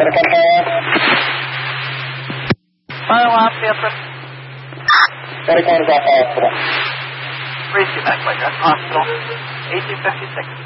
Fire alarm, Beatrice. What is that hospital? Where is he back, Hospital. 1856.